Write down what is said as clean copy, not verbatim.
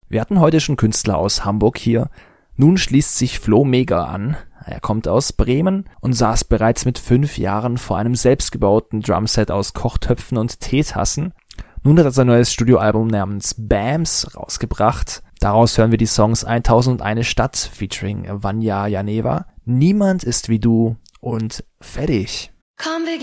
Wir hatten heute schon Künstler aus Hamburg hier. Nun schließt sich Flo Mega an. Er kommt aus Bremen und saß bereits mit 5 Jahren vor einem selbstgebauten Drumset aus Kochtöpfen und Teetassen. Nun hat er sein neues Studioalbum namens Bams rausgebracht. Daraus hören wir die Songs 1001 Stadt featuring Vanya Janeva, Niemand ist wie du und Fertig. Komm, wir